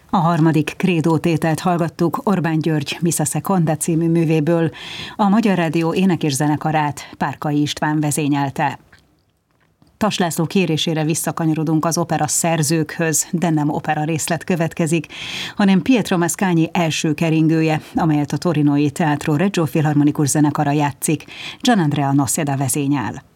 A harmadik Credo tételt hallgattuk Orbán György Missa Seconda című művéből. A Magyar Rádió ének- és zenekarát Párkai István vezényelte. Tass László kérésére visszakanyarodunk az opera szerzőkhöz, de nem opera részlet következik, hanem Pietro Mascagni első keringője, amelyet a torinói Teatro Regio Filharmonikus zenekara játszik, Gianandrea Noseda vezényel.